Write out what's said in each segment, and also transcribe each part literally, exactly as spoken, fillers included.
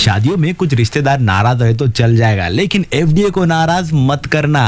शादियों में कुछ रिश्तेदार नाराज रहे तो चल जाएगा, लेकिन एफडीए को नाराज मत करना।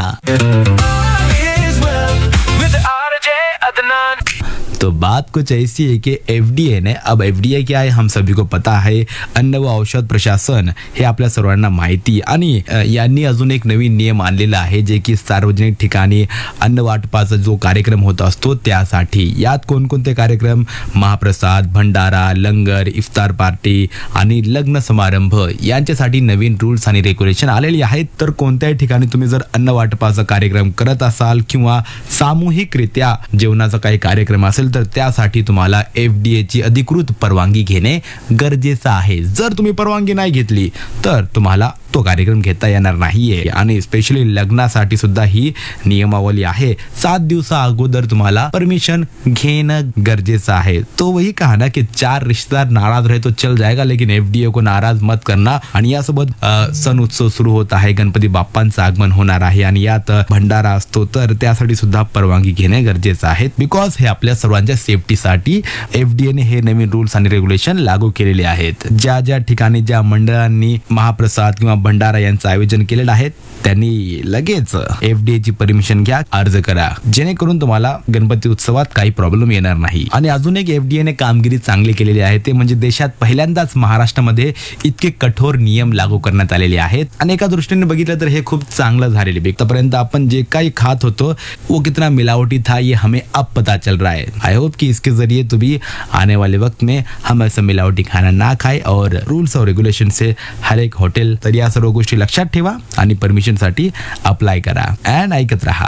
तो बात कुछ ऐसी है की एफडीए ने, अब एफडीए क्या आहे हम सभी को पता आहे, अन्न व औषध प्रशासन हे आपल्या सर्वांना माहिती, आणि यांनी अजून एक नवीन नियम आणलेला आहे जे की सार्वजनिक ठिकाणी अन्न वाटपाचा जो कार्यक्रम होत असतो त्यासाठी। यात कोणकोणते कार्यक्रम, महाप्रसाद, भंडारा, लंगर, इफ्तार पार्टी आणि लग्न समारंभ यांच्यासाठी नवीन रूल्स आणि रेग्युलेशन आलेली आहेत। तर कोणत्याही ठिकाणी तुम्ही जर अन्न वाटपाचा कार्यक्रम करत असाल किंवा सामूहिकरित्या जेवणाचा काही कार्यक्रम असेल तर त्यासाठी तुम्हाला एफडीए ची अधिकृत परवानगी घेणे गरजेचं आहे। जर तुम्ही परवानगी नाही घेतली तर तुम्हाला तो कार्यक्रम घेता येणार नाहीये, आणि स्पेशली लग्नासाठी सुद्धा ही नियमावली आहे। सात दिवसा अगोदर तुम्हाला परमिशन घेणं गरजेचं आहे। तो वही कहा ना की चार रिश्तेदार नाराज रहे तो चल जाएगा, लेकिन एफडीए को नाराज मत करना। आणि यासोबत सण उत्सव सुरू होत आहे, गणपती बाप्पांचं आगमन होणार आहे आणि यात भंडारा असतो, तर त्यासाठी सुद्धा परवानगी घेणे गरजेचं आहे, बिकॉज हे आपल्या सर्वांच्या सेफ्टीसाठी एफडीए ने हे नवीन रूल्स आणि रेग्युलेशन लागू केलेले आहेत। ज्या ज्या ठिकाणी ज्या मंडळांनी महाप्रसाद किंवा भंडारा यांचं आयोजन केलेलं आहे त्यांनी लगेच एफडीए ची परमिशन घ्या, अर्ज करा, जेणेकरून तुम्हाला गणपती उत्सवात काही प्रॉब्लेम येणार नाही। आणि अजून एक एफडीए ने कामगिरी चांगली केलेली आहे ते म्हणजे देशात पहिल्यांदाच महाराष्ट्रामध्ये इतके कठोर नियम लागू करण्यात आलेले आहेत, आणि एका दृष्टीने बघितलं तर हे खूप चांगलं झालेले। आतापर्यंत आपण जे काही खात होतो वो कितना मिलावटी था ये हमें अब पता चल रहा है। आई होप कि इसके जरिए तो भी आने वाले वक्त में हम ऐसा मिलावटी खाना ना खाए, और रूल्स और रेग्युलेशन से हर एक हॉटेल तर या सर्व गोष्टी लक्षात ठेवा आणि परमिशन साठी अप्लाय करा। अँड ऐकत रहा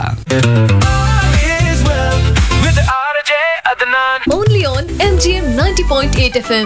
Only on M G M ninety point eight F M.